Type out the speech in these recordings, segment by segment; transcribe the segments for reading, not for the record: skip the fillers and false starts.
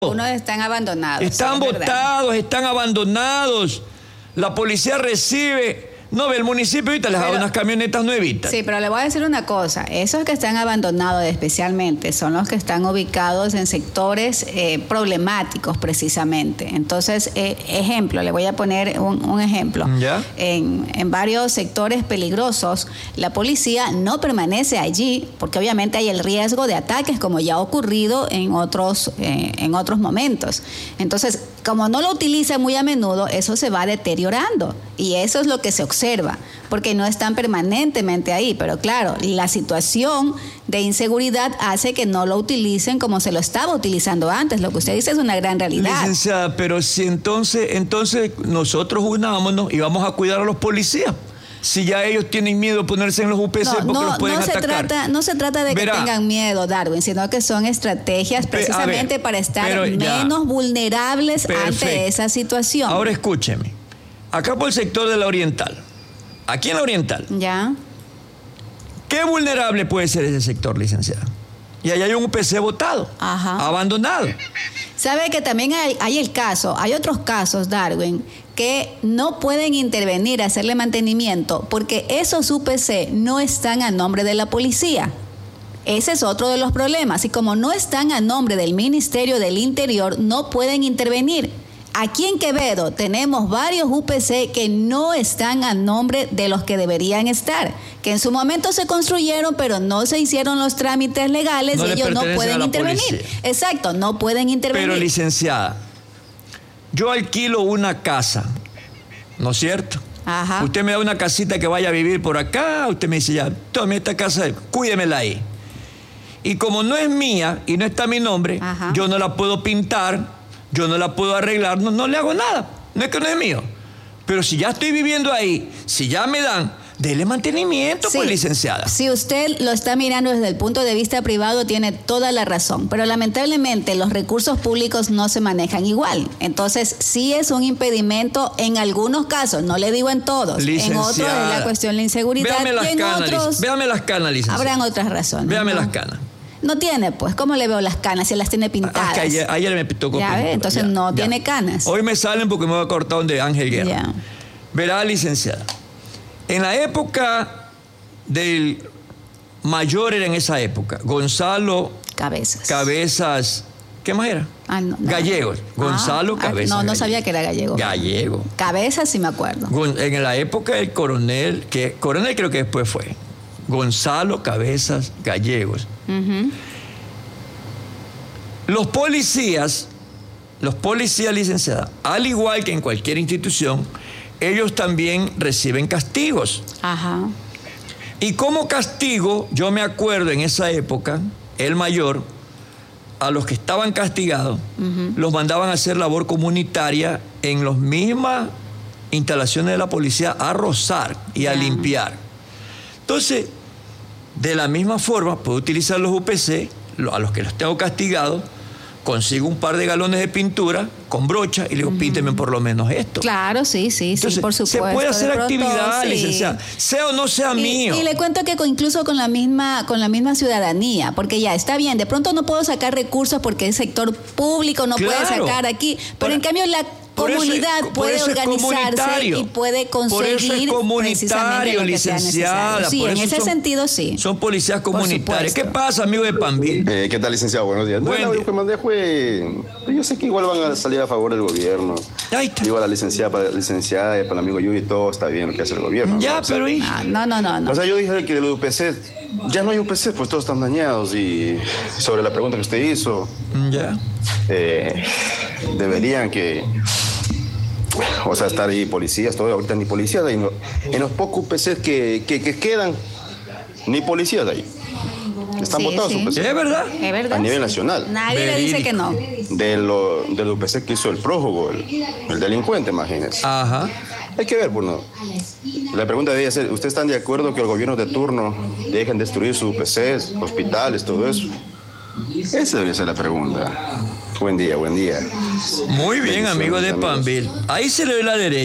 Unos están abandonados. Están botados, están abandonados. La policía recibe... No, el municipio ahorita les da unas camionetas nuevitas. Sí, pero le voy a decir una cosa. Esos que están abandonados especialmente son los que están ubicados en sectores problemáticos precisamente. Entonces, ejemplo, le voy a poner un ejemplo. ¿Ya? En varios sectores peligrosos, la policía no permanece allí porque obviamente hay el riesgo de ataques como ya ha ocurrido en otros momentos. Entonces, como no lo utiliza muy a menudo, eso se va deteriorando y eso es lo que se observa, porque no están permanentemente ahí, pero claro, la situación de inseguridad hace que no lo utilicen como se lo estaba utilizando antes. Lo que usted dice es una gran realidad. Licenciada, pero si entonces nosotros unámonos y vamos a cuidar a los policías. Si ya ellos tienen miedo de ponerse en los UPC porque los pueden atacar. No se trata de que tengan miedo, Darwin, sino que son estrategias precisamente para estar menos vulnerables ante esa situación. Ahora escúcheme. Acá por el sector de la Oriental. Aquí en la Oriental. Ya. ¿Qué vulnerable puede ser ese sector, licenciada? Y ahí hay un UPC botado, abandonado. Sabe que también hay otros casos, Darwin, que no pueden intervenir, hacerle mantenimiento, porque esos UPC no están a nombre de la policía. Ese es otro de los problemas. Y como no están a nombre del Ministerio del Interior, no pueden intervenir. Aquí en Quevedo tenemos varios UPC que no están a nombre de los que deberían estar, que en su momento se construyeron, pero no se hicieron los trámites legales y ellos no pueden intervenir. Policía. Exacto, no pueden intervenir. Pero, licenciada, yo alquilo una casa, ¿no es cierto? Ajá. Usted me da una casita que vaya a vivir por acá, usted me dice, ya, tome esta casa, cuídemela ahí. Y como no es mía y no está mi nombre, yo no la puedo pintar, yo no la puedo arreglar, no le hago nada. No es que no es mío. Pero si ya estoy viviendo ahí, si ya me dan, dele mantenimiento, sí, pues, licenciada. Si usted lo está mirando desde el punto de vista privado, tiene toda la razón. Pero lamentablemente los recursos públicos no se manejan igual. Entonces, sí es un impedimento en algunos casos, no le digo en todos. Licenciada, en otros es la cuestión de la inseguridad. Véame las canas, licenciada. Habrán otras razones. Véame las canas. No tiene, pues. ¿Cómo le veo las canas si las tiene pintadas? Ayer me tocó ya ve, entonces no tiene canas. Hoy me salen porque me voy a cortar donde Ángel Guerra. Ya. Verá, licenciada. En la época del mayor era en esa época, Gonzalo Cabezas, ¿qué más era? Gallegos. Gonzalo Cabezas. No sabía que era gallego. Gallego. Cabezas sí me acuerdo. En la época del coronel creo que después fue, Gonzalo Cabezas Gallegos. Los policías, licenciada, al igual que en cualquier institución, ellos también reciben castigos. Ajá. Y como castigo, yo me acuerdo en esa época, el mayor, a los que estaban castigados, los mandaban a hacer labor comunitaria en las mismas instalaciones de la policía a rozar y a limpiar. Entonces, de la misma forma, puedo utilizar los UPC, a los que los tengo castigados, consigo un par de galones de pintura con brocha y le digo, pínteme por lo menos esto. Claro, sí, entonces, por supuesto. Se puede hacer actividad, licenciada, sea o no sea mío. Y le cuento que incluso con la misma ciudadanía, porque ya está bien, de pronto no puedo sacar recursos porque el sector público no puede sacar aquí, pero en cambio la comunidad puede organizarse y puede conseguir. Por eso es comunitario, licenciada. Sí, en ese sentido sí. Son policías comunitarias. ¿Qué pasa, amigo de Panville? ¿Qué tal, licenciado? Buenos días. El audio que mandé fue... Yo sé que igual van a salir a favor del gobierno. Digo, la licenciada, para el amigo Yuri, todo está bien lo que hace el gobierno. Ya, ¿no? pero... No. O sea, yo dije que el UPC... Ya no hay UPC, pues todos están dañados. Y sobre la pregunta que usted hizo... Ya. Deberían que... O sea, estar ahí policías, todo, ahorita ni policías ahí. En los pocos UPCs que quedan, ni policías ahí. Están votados UPC. ¿Es verdad? Es verdad. A nivel nacional. Nadie le dice que no. Del UPC que hizo el prófugo, el delincuente, imagínense. Ajá. Hay que ver, bueno. La pregunta debería ser, ¿ustedes están de acuerdo que el gobierno de turno dejen destruir sus UPCs, hospitales, todo eso? Esa debería ser la pregunta. Buen día. Muy bien, amigo de Panville. Ahí se le ve la derecha.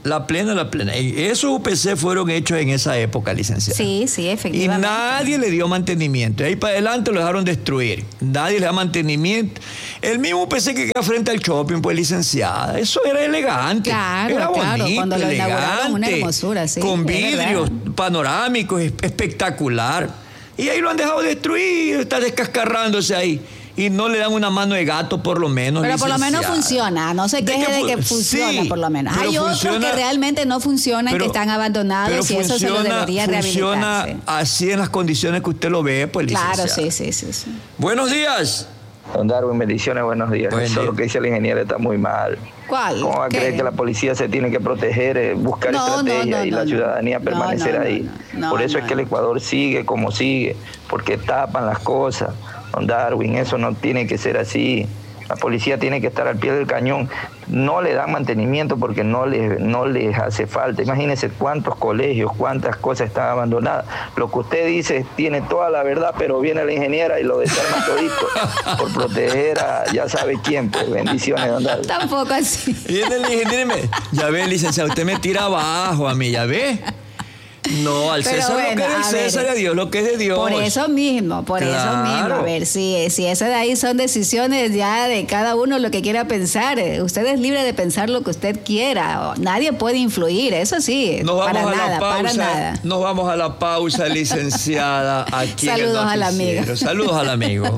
La plena. Y esos UPC fueron hechos en esa época, licenciada. Sí, Y efectivamente. nadie le dio mantenimiento. De ahí para adelante lo dejaron destruir. Nadie le da mantenimiento. El mismo UPC que queda frente al shopping, pues, licenciada. Eso era elegante. Claro, era claro. bonito, Cuando lo inauguraron, elegante, una hermosura, sí. con es vidrios verdad. panorámicos, espectacular. Y ahí lo han dejado destruido, está descascarrándose ahí. Y no le dan una mano de gato, por lo menos. Pero por lo menos licenciada. funciona, no se queje de que funciona, sí, por lo menos. pero Hay otros funciona, que realmente no funcionan, pero- que están abandonados y eso se lo debería funciona rehabilitarse. así en las condiciones que usted lo ve, pues, Claro, licenciada. sí. Buenos días. Don Darwin, bendiciones, buenos días. Buen Eso día. lo que dice el ingeniero está muy mal. ¿Cuál? ¿Cómo va a ¿Qué? creer que la policía se tiene que proteger, buscar No, estrategias y la ciudadanía permanecer ahí? Por eso es que el Ecuador sigue como sigue, porque tapan las cosas. Don Darwin, eso no tiene que ser así. La policía tiene que estar al pie del cañón. No le dan mantenimiento porque no les hace falta. Imagínense cuántos colegios, cuántas cosas están abandonadas. Lo que usted dice tiene toda la verdad, pero viene la ingeniera y lo desarma todito por proteger a ya sabe quién. Pues bendiciones, don Darwin. Tampoco así. Y el ingeniero ya ve, licenciado, usted me tira abajo a mí, ¿ya ve? No, al Pero César bueno, lo que es del a ver, César y a Dios lo que es de Dios. Por eso mismo. A ver, si esas de ahí son decisiones ya de cada uno lo que quiera pensar. Usted es libre de pensar lo que usted quiera. Nadie puede influir, eso sí. Nos vamos para a nada, la pausa. para nada. Nos vamos a la pausa, licenciada. Aquí Saludos en el al amigo. noticiero. Saludos al amigo.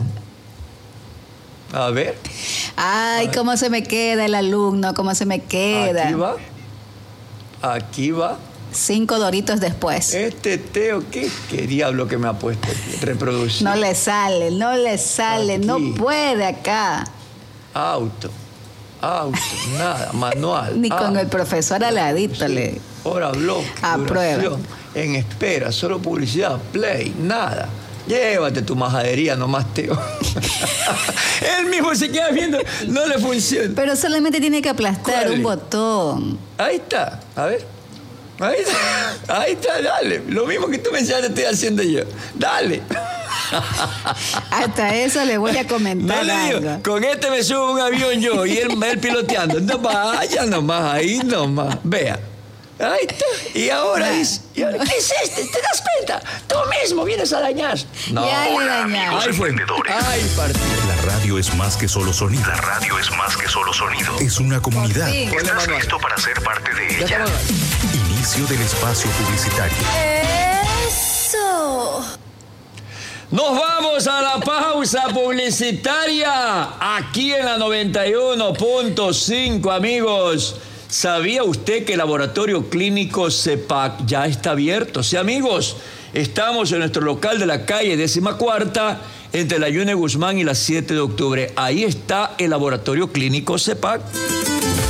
A ver. Ay, cómo se me queda el alumno, cómo se me queda. Aquí va. Aquí va. 5 doritos después. Este Teo, ¿qué diablo que me ha puesto aquí? Reproducir. No le sale, Aquí. no puede acá. Auto, nada, manual. Ni con el profesor al ladito Sí. le. Hora, blog, Aprueba. duración, en espera, solo publicidad, play, nada. Llévate tu majadería nomás, Teo. Él mismo se queda viendo, no le funciona. Pero solamente tiene que aplastar ¿Cuál? un botón. Ahí está, a ver. Ahí está, dale. Lo mismo que tú me enseñaste estoy haciendo yo. Dale. Hasta eso le voy a No comentar le algo. digo, con este me subo a un avión yo y él piloteando. No, vaya nomás, ahí nomás. Vea. Ahí está. Y ahora dice, ¿y ahora qué es este? ¿Te das cuenta? Tú mismo vienes a dañar. No. Ya le dañaron. Ahí fue. Ay, partido. La radio es más que solo sonido. La radio es más que solo sonido. Es una comunidad. Sí. Ponle ¿Estás manual. listo para ser parte de Ya ella? estamos. Inicio del espacio publicitario. ¡Eso! Nos vamos a la pausa publicitaria aquí en la 91.5, amigos. ¿Sabía usted que el laboratorio clínico CEPAC ya está abierto? Sí, amigos, estamos en nuestro local de la calle 14ª, entre la Yune Guzmán y la 7 de octubre. Ahí está el laboratorio clínico CEPAC.